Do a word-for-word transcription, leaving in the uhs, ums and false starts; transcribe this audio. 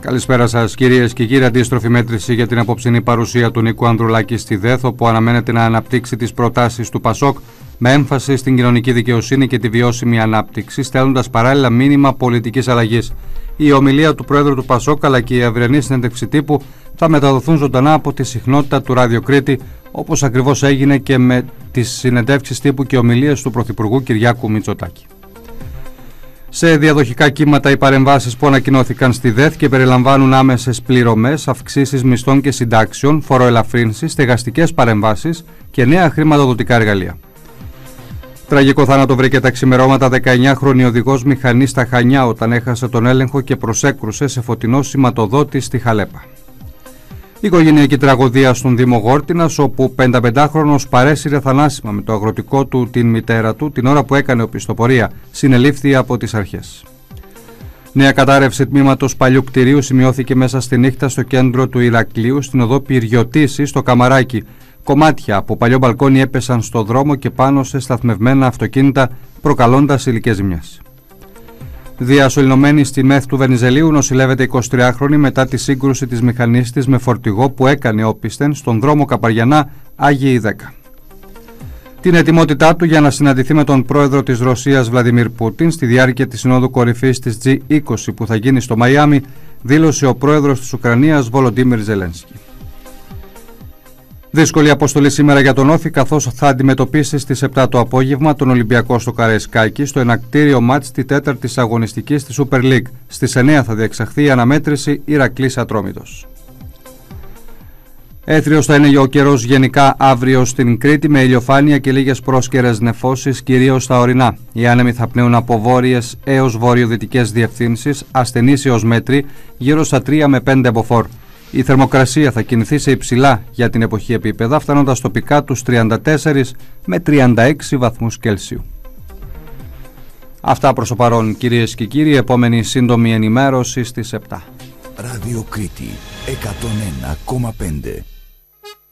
Καλησπέρα σας κυρίες και κύριοι. Αντίστροφη μέτρηση για την απόψινή παρουσία του Νίκου Ανδρουλάκη στη ΔΕΘ, όπου αναμένεται να αναπτύξει τις προτάσεις του ΠΑΣΟΚ με έμφαση στην κοινωνική δικαιοσύνη και τη βιώσιμη ανάπτυξη, στέλνοντας παράλληλα μήνυμα πολιτικής αλλαγής. Η ομιλία του Πρόεδρου του ΠΑΣΟΚ αλλά και η αυριανή συνέντευξη τύπου θα μεταδοθούν ζωντανά από τη συχνότητα του Ράδιο Κρήτη, όπως ακριβώς έγινε και με τις συνεντεύξεις τύπου και ομιλίες του Πρωθυπουργού Κυριάκου Μητσοτάκη. Σε διαδοχικά κύματα οι παρεμβάσεις που ανακοινώθηκαν στη ΔΕΘ και περιλαμβάνουν άμεσες πληρωμές, αυξήσεις μισθών και συντάξεων, φοροελαφρύνσεις, στεγαστικές παρεμβάσεις και νέα χρηματοδοτικά εργαλεία. Τραγικό θάνατο βρήκε τα ξημερώματα δεκαεννιάχρονη οδηγός μηχανής στα Χανιά όταν έχασε τον έλεγχο και προσέκρουσε σε φωτεινό σηματοδότη στη Χαλέπα. Οικογενειακή τραγωδία στον Δήμο Γόρτινας, όπου πενταπεντάχρονος παρέσυρε θανάσιμα με το αγροτικό του την μητέρα του την ώρα που έκανε οπισθοπορία, συνελήφθη από τις αρχές. Νέα κατάρρευση τμήματος παλιού κτηρίου σημειώθηκε μέσα στη νύχτα στο κέντρο του Ηρακλείου, στην οδό Πυριωτήσης, στο Καμαράκι. Κομμάτια από παλιό μπαλκόνι έπεσαν στο δρόμο και πάνω σε σταθμευμένα αυτοκίνητα, προκαλώντας υλικές ζημιές. Διασωληνωμένη στη ΜΕΘ του Βενιζελίου νοσηλεύεται εικοσιτριάχρονη μετά τη σύγκρουση της μηχανής της με φορτηγό που έκανε όπισθεν στον δρόμο Καπαριανά Άγιοι δέκα. Την ετοιμότητά του για να συναντηθεί με τον πρόεδρο της Ρωσίας Βλαντιμίρ Πούτιν στη διάρκεια της Συνόδου Κορυφής της τζι είκοσι που θα γίνει στο Μαϊάμι, δήλωσε ο πρόεδρος της Ουκρανίας Βολοντίμιρ Ζελένσκι. Δύσκολη αποστολή σήμερα για τον Όφη, καθώς θα αντιμετωπίσει στις επτά το απόγευμα τον Ολυμπιακό στο Καραϊσκάκι στο ενακτήριο μάτς τη τέταρτη αγωνιστική στη Super League. Στις εννέα θα διεξαχθεί η αναμέτρηση Ηρακλής Ατρόμητος. Έθριος θα είναι ο καιρός γενικά αύριο στην Κρήτη, με ηλιοφάνεια και λίγες πρόσκαιρες νεφώσεις, κυρίως στα ορεινά. Οι άνεμοι θα πνέουν από βόρειες έως βορειοδυτικές διευθύνσεις, ασθενείς έως μέτρη, γύρω στα τρία με πέντε μποφόρ. Η θερμοκρασία θα κινηθεί σε υψηλά για την εποχή επίπεδα, φτάνοντας τοπικά τους τριάντα τέσσερα με τριάντα έξι βαθμούς Κελσίου. Αυτά προς το παρόν, κυρίες και κύριοι. Επόμενη σύντομη ενημέρωση στις επτά. Ράδιο Κρήτη εκατόν ένα κόμμα πέντε.